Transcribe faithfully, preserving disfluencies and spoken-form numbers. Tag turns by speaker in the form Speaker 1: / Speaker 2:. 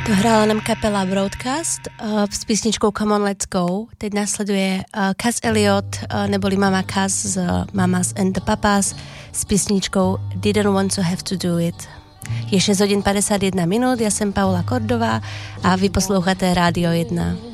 Speaker 1: To hrála nám kapela Broadcast uh, s písničkou Come on, let's go. Teď následuje uh, Cass Elliot, uh, neboli Mama Cass z uh, Mamas and the Papas s písničkou Didn't want to have to do it. Je šest hodin padesát jedna minut, já jsem Paula Kordová a vy posloucháte Rádio jedna.